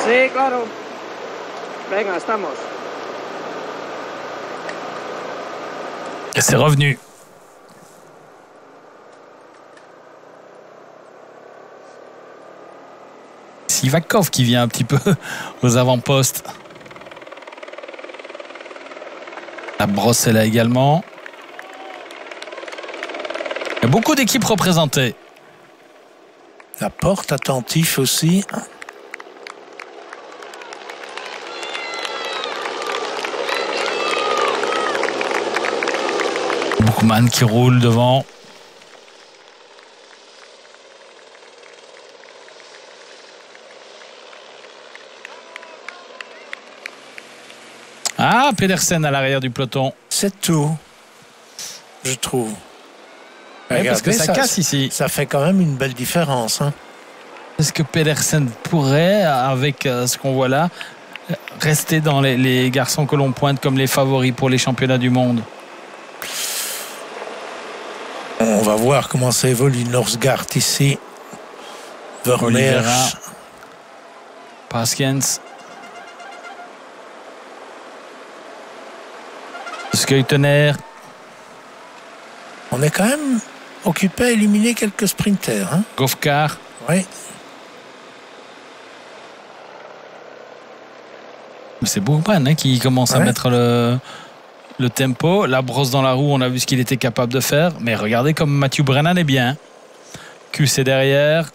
Sí, claro. Venga, estamos. Et c'est revenu. Sivakov qui vient un petit peu aux avant-postes. La brosse est là également. Il y a beaucoup d'équipes représentées. La porte attentif aussi. Bookman qui roule devant. Ah, Pedersen à l'arrière du peloton. C'est tout, je trouve. Oui, parce que ça casse ici. Ça fait quand même une belle différence. Hein. Est-ce que Pedersen pourrait, avec ce qu'on voit là, rester dans les garçons que l'on pointe comme les favoris pour les championnats du monde? On va voir comment ça évolue. Norsgaard ici. Vermeer. Paskens. Skuytener. On est quand même occupé à éliminer quelques sprinters. Hein. Govkar. Oui. C'est Bookman qui commence à mettre le tempo. La brosse dans la roue, on a vu ce qu'il était capable de faire. Mais regardez comme Matthew Brennan est bien. QC derrière.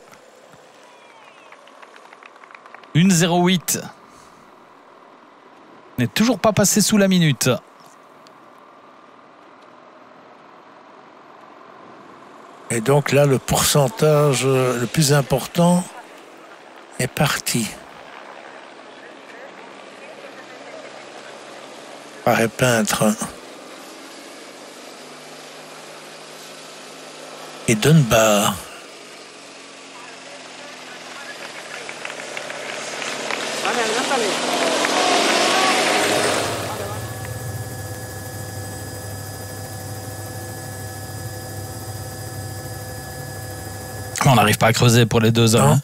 1,08. On n'est toujours pas passé sous la minute. Et donc là, le pourcentage le plus important est parti. Paraît peintre. Et Dunbar. On n'arrive pas à creuser pour les deux hommes. Hein.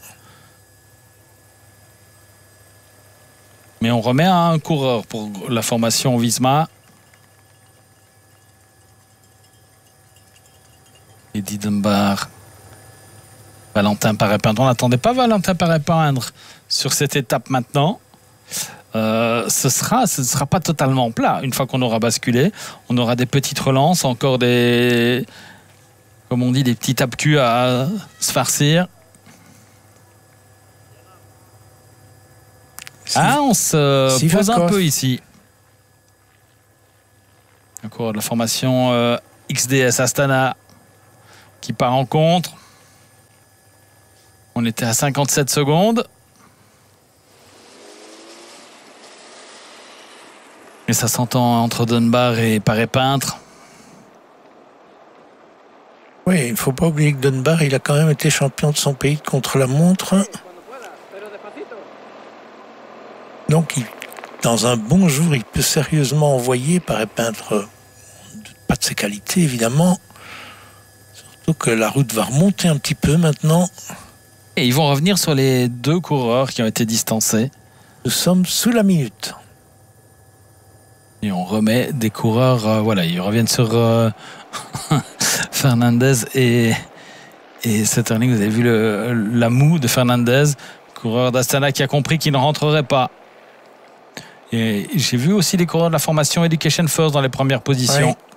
Mais on remet un coureur pour la formation Visma. Eddie Dunbar. Valentin Paré-Pindre. On n'attendait pas Valentin Paré-Pindre sur cette étape maintenant. Ce sera pas totalement plat. Une fois qu'on aura basculé, on aura des petites relances, encore des... Comme on dit, des petits tape-cul à se farcir. On se pose un peu ici. Encore la formation XDS Astana qui part en contre. On était à 57 secondes. Et ça s'entend entre Dunbar et Paré-Peintre. Oui, il ne faut pas oublier que Dunbar, il a quand même été champion de son pays contre la montre. Donc, dans un bon jour, il peut sérieusement envoyer Paré-Peintre. Pas de ses qualités, évidemment. Surtout que la route va remonter un petit peu maintenant. Et ils vont revenir sur les deux coureurs qui ont été distancés. Nous sommes sous la minute. Et on remet des coureurs, voilà, ils reviennent sur Fernandez et Setterling. Vous avez vu la moue de Fernandez, coureur d'Astana qui a compris qu'il ne rentrerait pas. Et j'ai vu aussi les coureurs de la formation Education First dans les premières positions. Oui.